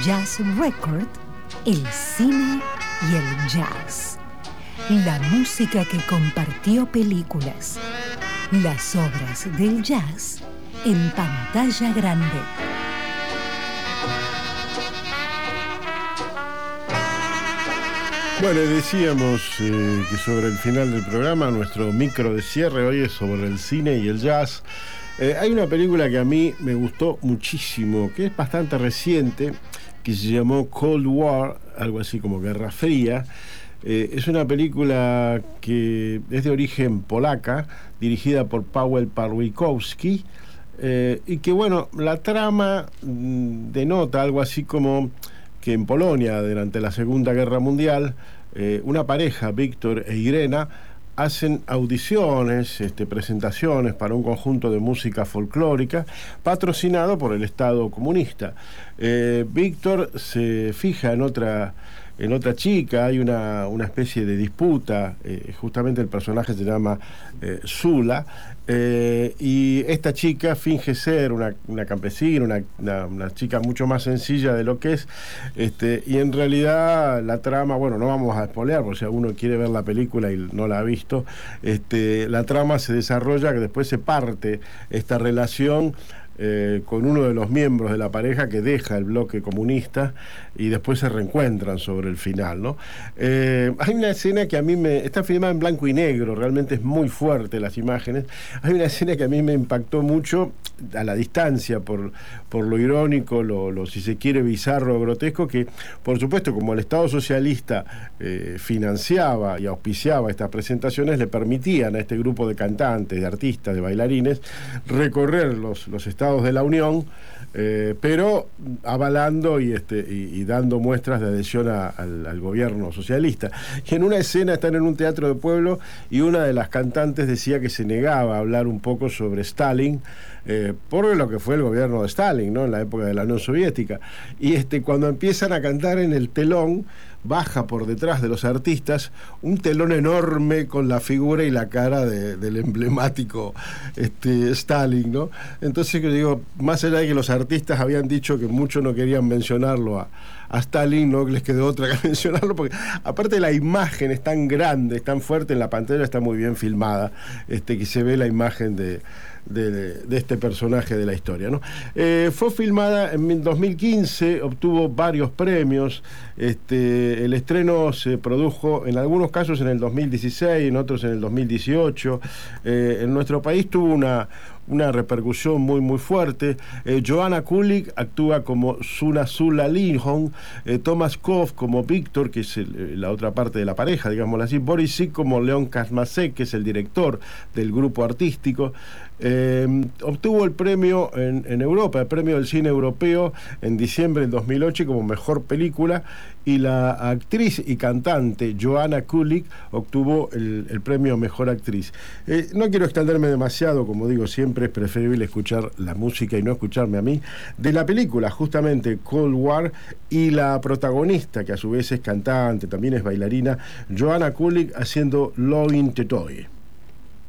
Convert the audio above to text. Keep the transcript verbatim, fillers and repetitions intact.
Jazz Record, el cine y el jazz. La música que compartió películas. Las obras del jazz en pantalla grande. Bueno, decíamos eh, que sobre el final del programa, nuestro micro de cierre hoy es sobre el cine y el jazz. Eh, hay una película que a mí me gustó muchísimo, que es bastante reciente, que se llamó Cold War, algo así como Guerra Fría. Eh, es una película que es de origen polaca, dirigida por Paweł Pawlikowski, eh, y que, bueno, la trama mmm, denota algo así como que en Polonia, durante la Segunda Guerra Mundial, eh, una pareja, Víctor e Irena, hacen audiciones, este, presentaciones para un conjunto de música folclórica patrocinado por el Estado comunista. Eh, Víctor se fija en otra, en otra chica, hay una, una especie de disputa, eh, justamente el personaje se llama eh, Zula, eh, y esta chica finge ser una, una campesina, una, una, una chica mucho más sencilla de lo que es, este, y en realidad la trama, bueno, no vamos a spoilear, porque si alguno quiere ver la película y no la ha visto, este, la trama se desarrolla que después se parte esta relación Eh, con uno de los miembros de la pareja que deja el bloque comunista y después se reencuentran sobre el final, ¿no? Eh, hay una escena que a mí me... está filmada en blanco y negro, realmente es muy fuerte las imágenes. Hay una escena que a mí me impactó mucho a la distancia por, por lo irónico, lo, lo, si se quiere, bizarro, grotesco, que por supuesto, como el Estado socialista eh, financiaba y auspiciaba estas presentaciones, le permitían a este grupo de cantantes, de artistas, de bailarines, recorrer los, los estados de la Unión, eh, pero avalando y, este, y, y dando muestras de adhesión a, al, al gobierno socialista. Y en una escena están en un teatro de pueblo y una de las cantantes decía que se negaba a hablar un poco sobre Stalin, eh, por lo que fue el gobierno de Stalin, ¿no?, en la época de la Unión Soviética. Y este, cuando empiezan a cantar en el telón, baja por detrás de los artistas un telón enorme con la figura y la cara de, del emblemático este, Stalin, ¿no? Entonces, yo digo, más allá de que los artistas habían dicho que muchos no querían mencionarlo a, a Stalin, no les quedó otra que mencionarlo, porque aparte la imagen es tan grande, es tan fuerte en la pantalla, está muy bien filmada, este, que se ve la imagen de De, de este personaje de la historia, ¿no? Eh, fue filmada en dos mil quince, obtuvo varios premios. Este, el estreno se produjo en algunos casos en el dos mil dieciséis, en otros en el dos mil dieciocho. Eh, en nuestro país tuvo una, una repercusión muy muy fuerte. Eh, Joanna Kulig actúa como Suna Zula Linholm, eh, Thomas Koff como Víctor, que es el, la otra parte de la pareja, digámoslo así, Boris Sik como León Kazmasek, que es el director del grupo artístico. Eh, obtuvo el premio en, en Europa, el premio del cine europeo en diciembre del dos mil ocho como mejor película, y la actriz y cantante Joanna Kulig obtuvo el, el premio mejor actriz. Eh, no quiero extenderme demasiado, como digo, siempre es preferible escuchar la música y no escucharme a mí, de la película justamente Cold War, y la protagonista, que a su vez es cantante, también es bailarina, Joanna Kulig, haciendo Lovin' the Toy.